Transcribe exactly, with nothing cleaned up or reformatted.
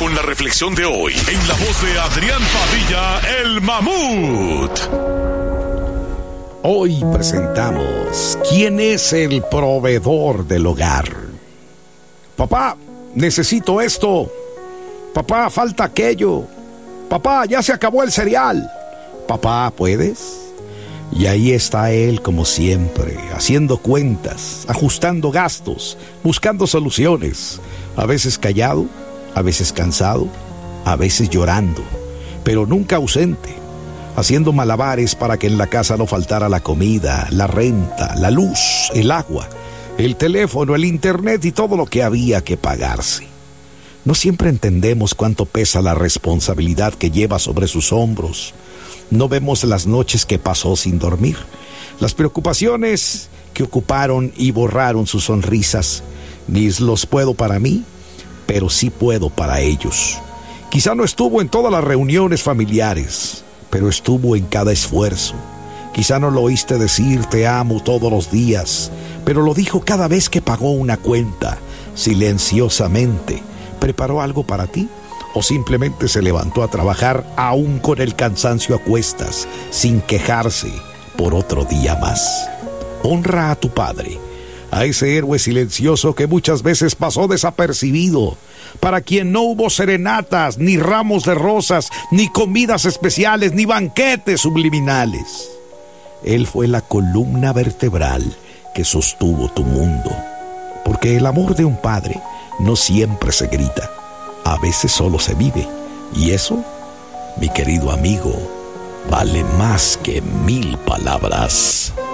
con la reflexión de hoy en la voz de Adrián Padilla, el Mamut. Hoy presentamos ¿quién es el proveedor del hogar? Papá, necesito esto. Papá, falta aquello. Papá, ya se acabó el cereal. Papá, ¿puedes? Y ahí está él, como siempre, haciendo cuentas, ajustando gastos, buscando soluciones, a veces callado, a veces cansado, a veces llorando, pero nunca ausente, haciendo malabares para que en la casa no faltara la comida, la renta, la luz, el agua, el teléfono, el internet y todo lo que había que pagarse. No siempre entendemos cuánto pesa la responsabilidad que lleva sobre sus hombros. No vemos las noches que pasó sin dormir, las preocupaciones que ocuparon y borraron sus sonrisas. Ni los puedo para mí, pero sí puedo para ellos. Quizá no estuvo en todas las reuniones familiares, pero estuvo en cada esfuerzo. Quizá no lo oíste decir te amo todos los días, pero lo dijo cada vez que pagó una cuenta, silenciosamente. ¿Preparó algo para ti? ¿O simplemente se levantó a trabajar aún con el cansancio a cuestas, sin quejarse por otro día más? Honra a tu padre, a ese héroe silencioso que muchas veces pasó desapercibido, para quien no hubo serenatas, ni ramos de rosas, ni comidas especiales, ni banquetes subliminales. Él fue la columna vertebral que sostuvo tu mundo, porque el amor de un padre no siempre se grita. A veces solo se vive, y eso, mi querido amigo, vale más que mil palabras.